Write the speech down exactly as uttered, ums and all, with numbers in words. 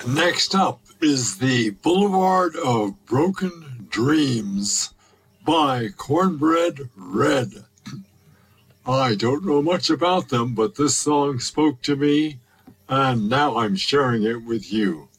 Next up is the Boulevard of Broken Dreams by Cornbread Red. I don't know much about them, but this song spoke to me, and now I'm sharing it with you.